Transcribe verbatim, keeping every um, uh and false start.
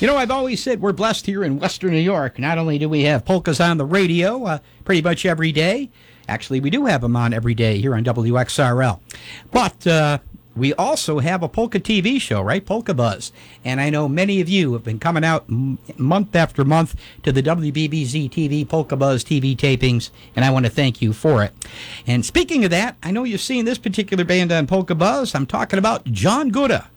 You know, I've always said we're blessed here in Western New York. Not only do we have polkas on the radio uh, pretty much every day, actually we do have them on every day here on W X R L, but uh, we also have a polka T V show, right? Polka Buzz. And I know many of you have been coming out m- month after month to the W B B Z T V Polka Buzz T V tapings, and I want to thank you for it. And speaking of that, I know you've seen this particular band on Polka Buzz. I'm talking about John Guda.